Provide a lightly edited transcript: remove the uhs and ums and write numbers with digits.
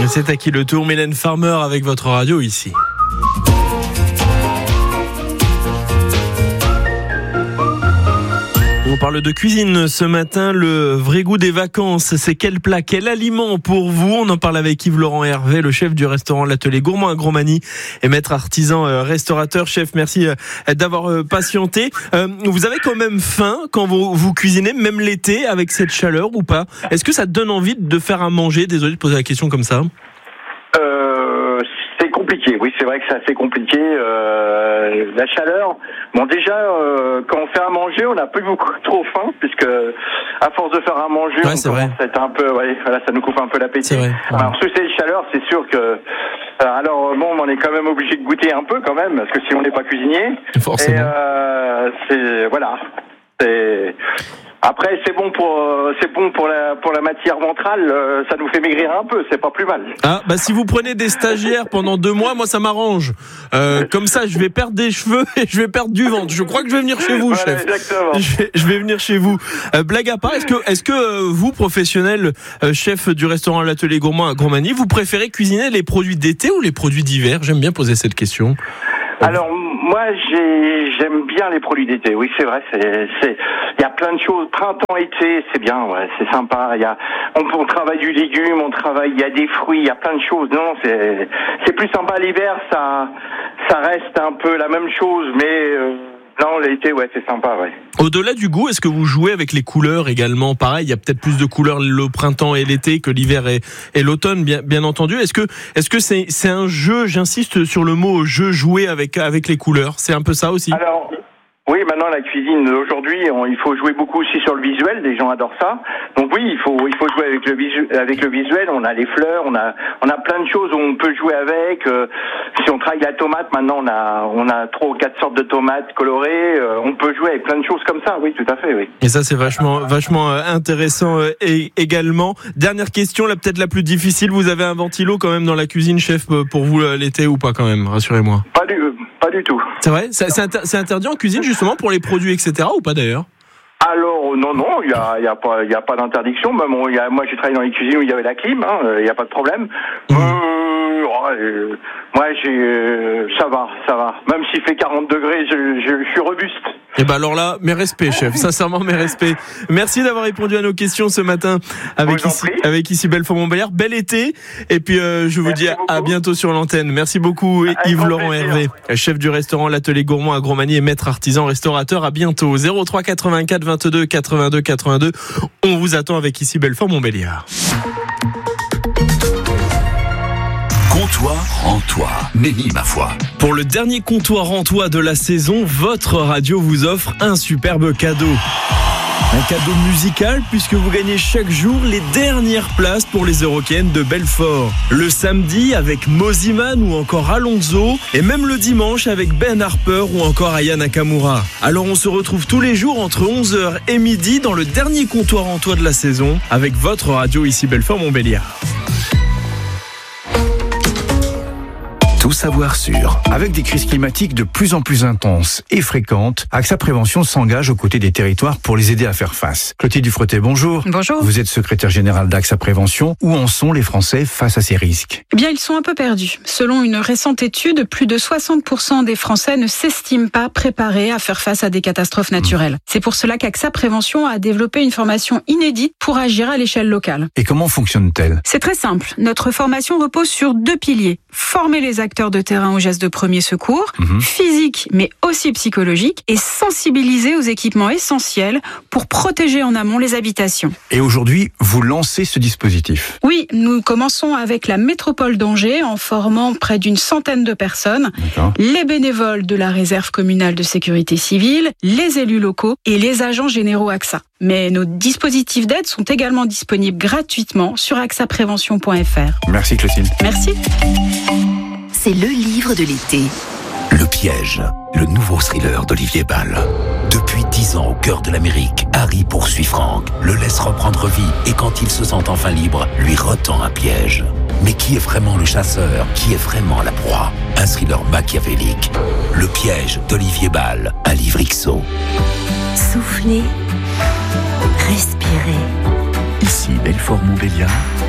C'est à qui le tour, Mylène Farmer avec votre radio ici. On parle de cuisine ce matin, le vrai goût des vacances. C'est quel plat, quel aliment pour vous? On en parle avec Yves-Laurent Hervé, le chef du restaurant L'Atelier Gourmand à Gromagny et maître artisan restaurateur. Chef, merci d'avoir patienté. Vous avez quand même faim quand vous cuisinez, même l'été, avec cette chaleur ou pas? Est-ce que ça donne envie de faire à manger? Désolé de poser la question comme ça. C'est compliqué, oui, c'est vrai que c'est assez compliqué. La chaleur, bon déjà, quand on fait à manger, on n'a plus beaucoup trop faim, puisque à force de faire à manger, on commence à être un peu, ça nous coupe un peu l'appétit. Alors sous cette chaleur, c'est sûr que, alors bon, on est quand même obligé de goûter un peu quand même, parce que si on n'est pas cuisinier, forcément. Après, c'est bon pour la matière ventrale, ça nous fait maigrir un peu, c'est pas plus mal. Ah, bah si vous prenez des stagiaires pendant 2 mois, moi ça m'arrange. Comme ça, je vais perdre des cheveux et je vais perdre du ventre. Je crois que je vais venir chez vous, chef. Exactement. Je vais venir chez vous. Blague à part, est-ce que vous, professionnel, chef du restaurant L'Atelier Gourmand à Gromagny, vous préférez cuisiner les produits d'été ou les produits d'hiver? J'aime bien poser cette question. Alors moi j'aime bien les produits d'été. Oui, c'est vrai, il y a plein de choses, printemps, été, c'est bien, ouais, c'est sympa. On travaille du légume, il y a des fruits, il y a plein de choses. Non, c'est plus sympa l'hiver, ça reste un peu la même chose, mais non, l'été, ouais, c'est sympa, ouais. Au-delà du goût, est-ce que vous jouez avec les couleurs également? Pareil, il y a peut-être plus de couleurs le printemps et l'été que l'hiver et l'automne, bien entendu. Est-ce que c'est un jeu, j'insiste sur le mot jeu, jouer avec les couleurs? C'est un peu ça aussi? Alors, oui, maintenant la cuisine aujourd'hui, il faut jouer beaucoup aussi sur le visuel. Les gens adorent ça. Donc oui, il faut jouer avec le visuel. On a les fleurs, on a plein de choses où on peut jouer avec. Si on travaille la tomate, maintenant on a 3 ou 4 sortes de tomates colorées. On peut jouer avec plein de choses comme ça. Oui, tout à fait, oui. Et ça, c'est vachement intéressant également. Dernière question, là peut-être la plus difficile. Vous avez un ventilo quand même dans la cuisine, chef, pour vous l'été ou pas quand même? Rassurez-moi. Pas du tout. C'est vrai? C'est interdit en cuisine justement pour les produits, etc. ou pas d'ailleurs? Alors non, il y a pas d'interdiction. Moi j'ai travaillé dans les cuisines où il y avait la clim, il y a pas de problème. Moi ça va. Même s'il fait 40 degrés, je suis robuste. Et ben alors là, mes respects, chef. Sincèrement, mes respects. Merci d'avoir répondu à nos questions ce matin avec ici Belfort-Montbéliard. Bel été. Et puis je vous dis à bientôt sur l'antenne. Merci beaucoup, Yves-Laurent Hervé, chef du restaurant L'Atelier Gourmand à Gromagny et maître artisan restaurateur. À bientôt. 03 84 22 82 82. On vous attend avec ici Belfort-Montbéliard. Comptoir Rantois, Nenny ma foi. Pour le dernier comptoir rantois de la saison, votre radio vous offre un superbe cadeau. Un cadeau musical puisque vous gagnez chaque jour les dernières places pour les Eurockéennes de Belfort. Le samedi avec Moziman ou encore Alonso et même le dimanche avec Ben Harper ou encore Aya Nakamura. Alors on se retrouve tous les jours entre 11h et midi dans le dernier comptoir rantois de la saison avec votre radio ici Belfort-Montbéliard. Tout savoir sur. Avec des crises climatiques de plus en plus intenses et fréquentes, AXA Prévention s'engage aux côtés des territoires pour les aider à faire face. Clotilde Dufretet, bonjour. Bonjour. Vous êtes secrétaire générale d'AXA Prévention. Où en sont les Français face à ces risques? Eh bien, ils sont un peu perdus. Selon une récente étude, plus de 60% des Français ne s'estiment pas préparés à faire face à des catastrophes naturelles. C'est pour cela qu'AXA Prévention a développé une formation inédite pour agir à l'échelle locale. Et comment fonctionne-t-elle? C'est très simple. Notre formation repose sur 2 piliers. Former les acteurs de terrain aux gestes de premier secours, physique mais aussi psychologique, et sensibiliser aux équipements essentiels pour protéger en amont les habitations. Et aujourd'hui, vous lancez ce dispositif? Oui, nous commençons avec la métropole d'Angers en formant près d'une centaine de personnes, les bénévoles de la réserve communale de sécurité civile, les élus locaux et les agents généraux AXA. Mais nos dispositifs d'aide sont également disponibles gratuitement sur axaprévention.fr. Merci Clotilde. Merci. C'est le livre de l'été. Le piège, le nouveau thriller d'Olivier Bal. Depuis 10 ans au cœur de l'Amérique, Harry poursuit Frank, le laisse reprendre vie et quand il se sent enfin libre, lui retend un piège. Mais qui est vraiment le chasseur? Qui est vraiment la proie? Un thriller machiavélique. Le piège d'Olivier Bal, un livre XO. Soufflez, respirez. Ici Belfort-Montbéliard.